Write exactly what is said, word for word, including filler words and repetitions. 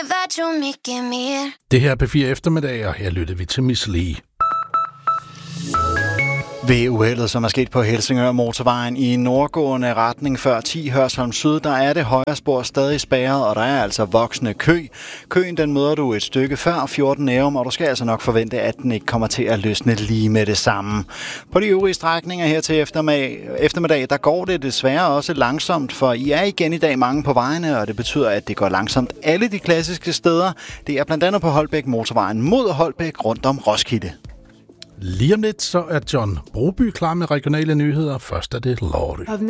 Det her er P fire eftermiddag, og her lytter vi til Miss Li. Ved uheldet, som er sket på Helsingør Motorvejen i nordgående retning før ti Hørsholm Syd, der er det højre spor stadig spærret, og der er altså voksende kø. Køen den møder du et stykke før fjorten Nærum, og du skal altså nok forvente, at den ikke kommer til at løsne lige med det samme. På de øvrige strækninger her til eftermiddag, eftermiddag, der går det desværre også langsomt, for I er igen i dag mange på vejene, og det betyder, at det går langsomt alle de klassiske steder. Det er blandt andet på Holbæk Motorvejen mod Holbæk rundt om Roskilde. Lige om lidt, så er John Broby klar med regionale nyheder. Først er det Lorry.